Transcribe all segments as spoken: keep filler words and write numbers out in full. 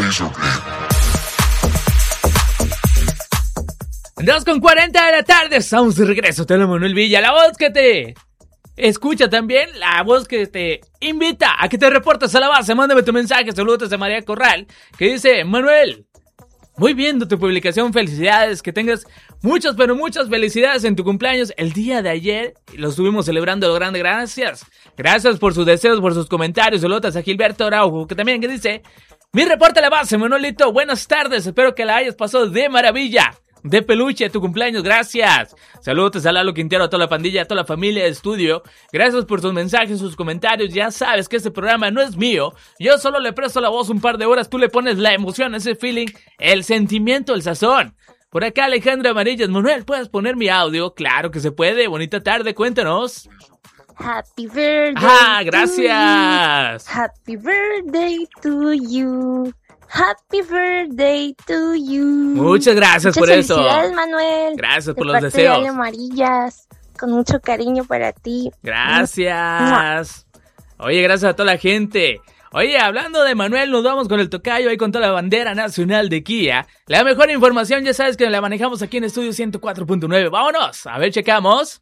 dos con cuarenta de la tarde, estamos de regreso. Te lo Manuel Villa, la voz que te escucha también, la voz que te invita a que te reportes a la base. Mándame tu mensaje, saludos a María Corral, que dice: Manuel, muy viendo tu publicación, felicidades, que tengas muchas, pero muchas felicidades en tu cumpleaños el día de ayer. Lo estuvimos celebrando a lo grande, gracias. Gracias por sus deseos, por sus comentarios. Saludos a Gilberto Araujo, que también que dice: mi reporte a la base, Manuelito, buenas tardes, espero que la hayas pasado de maravilla. De peluche, tu cumpleaños, gracias. Saludos a Lalo Quintero, a toda la pandilla, a toda la familia de estudio. Gracias por sus mensajes, sus comentarios. Ya sabes que este programa no es mío. Yo solo le presto la voz un par de horas. Tú le pones la emoción, ese feeling, el sentimiento, el sazón. Por acá Alejandra Amarillas. Manuel, ¿puedes poner mi audio? Claro que se puede. Bonita tarde, cuéntanos. Happy birthday. Ah, gracias. To you. Happy birthday to you. Happy birthday to you. Muchas gracias Muchas por eso. Felicidades, Manuel. Gracias de por los parte deseos. De Ale Amarillas, con mucho cariño para ti. Gracias. Oye, gracias a toda la gente. Oye, hablando de Manuel, nos vamos con el tocayo ahí con toda la bandera nacional de Kia. La mejor información, ya sabes que la manejamos aquí en Estudio ciento cuatro punto nueve. Vámonos, a ver, checamos.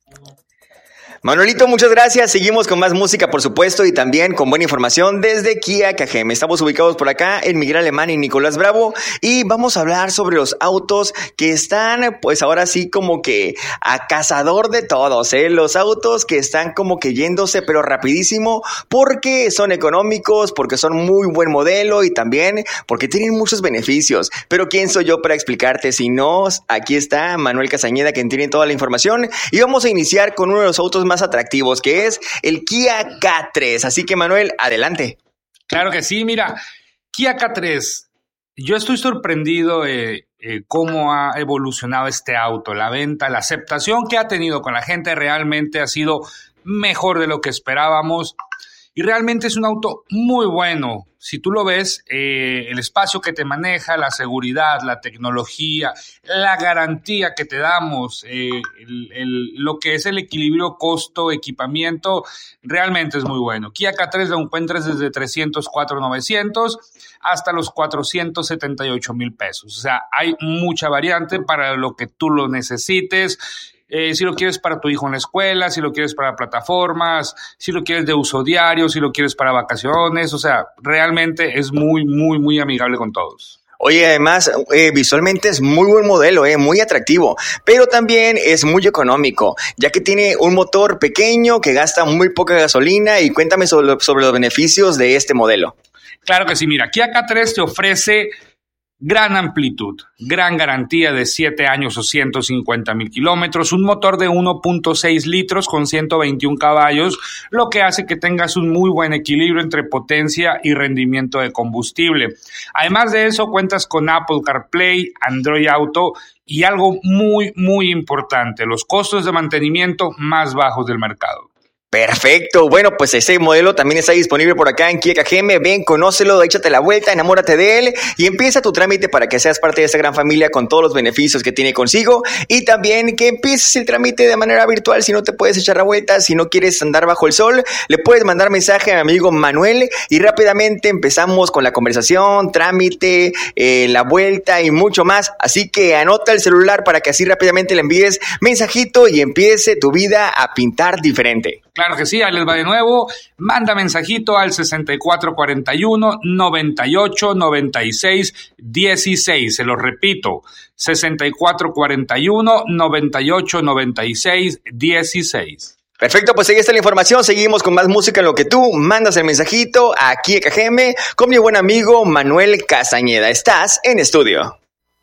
Manuelito, muchas gracias. Seguimos con más música, por supuesto, y también con buena información desde Kia Cajeme. Estamos ubicados por acá en Miguel Alemán y Nicolás Bravo, y vamos a hablar sobre los autos que están, pues ahora sí, como que a cazador de todos, ¿eh? Los autos que están como que yéndose, pero rapidísimo, porque son económicos, porque son muy buen modelo y también porque tienen muchos beneficios. Pero ¿quién soy yo para explicarte? Si no, aquí está Manuel Castañeda, quien tiene toda la información, y vamos a iniciar con uno de los autos más más atractivos, que es el Kia K tres. Así que, Manuel, adelante. Claro que sí, mira, Kia K tres, yo estoy sorprendido eh, eh, cómo ha evolucionado este auto, la venta, la aceptación que ha tenido con la gente realmente ha sido mejor de lo que esperábamos, y realmente es un auto muy bueno. Si tú lo ves, eh, el espacio que te maneja, la seguridad, la tecnología, la garantía que te damos, eh, el, el, lo que es el equilibrio costo-equipamiento, realmente es muy bueno. Kia K tres lo encuentras desde trescientos cuatro mil novecientos hasta los cuatrocientos setenta y ocho mil pesos. O sea, hay mucha variante para lo que tú lo necesites. Eh, si lo quieres para tu hijo en la escuela, si lo quieres para plataformas, si lo quieres de uso diario, si lo quieres para vacaciones, o sea, realmente es muy, muy, muy amigable con todos. Oye, además, eh, visualmente es muy buen modelo, eh, muy atractivo, pero también es muy económico, ya que tiene un motor pequeño que gasta muy poca gasolina. Y cuéntame sobre, sobre los beneficios de este modelo. Claro que sí, mira, Kia K tres te ofrece gran amplitud, gran garantía de siete años o ciento cincuenta mil kilómetros, un motor de uno punto seis litros con ciento veintiún caballos, lo que hace que tengas un muy buen equilibrio entre potencia y rendimiento de combustible. Además de eso, cuentas con Apple CarPlay, Android Auto y algo muy, muy importante, los costos de mantenimiento más bajos del mercado. Perfecto, bueno, pues ese modelo también está disponible por acá en Kia Cajeme. Ven, conócelo, échate la vuelta, enamórate de él y empieza tu trámite para que seas parte de esta gran familia con todos los beneficios que tiene consigo, y también que empieces el trámite de manera virtual. Si no te puedes echar la vuelta, si no quieres andar bajo el sol, le puedes mandar mensaje a mi amigo Manuel y rápidamente empezamos con la conversación, trámite, eh, la vuelta y mucho más. Así que anota el celular para que así rápidamente le envíes mensajito y empiece tu vida a pintar diferente. Claro que sí, ahí les va de nuevo. Manda mensajito al sesenta y cuatro cuarenta y uno, noventa y ocho, noventa y seis, dieciséis. Se lo repito, sesenta y cuatro cuarenta y uno, noventa y ocho, noventa y seis, dieciséis. Perfecto, pues ahí está la información. Seguimos con más música en lo que tú mandas el mensajito aquí a K G M con mi buen amigo Manuel Castañeda. Estás en estudio.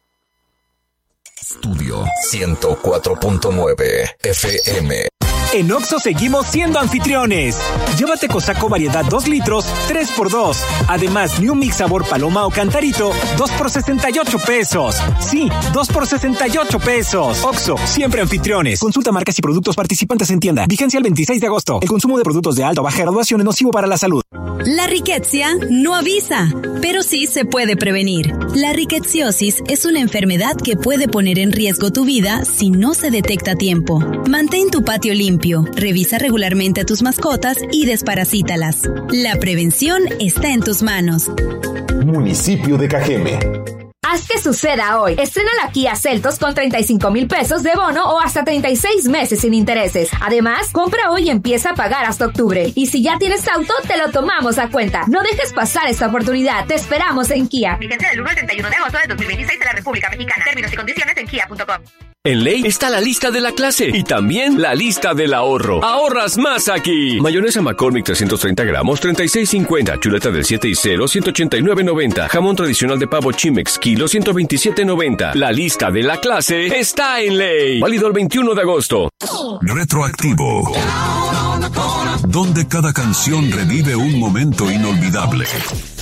Estudio ciento cuatro punto nueve F M. En Oxxo seguimos siendo anfitriones. Llévate Cosaco variedad dos litros, tres por dos. Además, New Mix sabor paloma o cantarito, dos por sesenta y ocho pesos. Sí, dos por sesenta y ocho pesos. Oxxo, siempre anfitriones. Consulta marcas y productos participantes en tienda. Vigencia el veintiséis de agosto. El consumo de productos de alta o baja graduación es nocivo para la salud. La riquezia no avisa, pero sí se puede prevenir. La riqueziosis es una enfermedad que puede poner en riesgo tu vida si no se detecta a tiempo. Mantén tu patio limpio. Revisa regularmente a tus mascotas y desparasítalas. La prevención está en tus manos. municipio de Cajeme. Haz que suceda hoy. Estrena la Kia Seltos con treinta y cinco mil pesos de bono o hasta treinta y seis meses sin intereses. Además, compra hoy y empieza a pagar hasta octubre. Y si ya tienes auto, te lo tomamos a cuenta. No dejes pasar esta oportunidad. Te esperamos en Kia. Vigencia del uno al treinta y uno de agosto de dos mil veintiséis en la República Mexicana. Términos y condiciones en kia punto com. En Ley está la lista de la clase y también la lista del ahorro. Ahorras más aquí. Mayonesa McCormick trescientos treinta gramos, treinta y seis cincuenta. Chuleta del siete y cero, ciento ochenta y nueve noventa. Jamón tradicional de pavo Chimex, kilo, ciento veintisiete noventa. La lista de la clase está en Ley. Válido el veintiuno de agosto. Retroactivo, donde cada canción revive un momento inolvidable.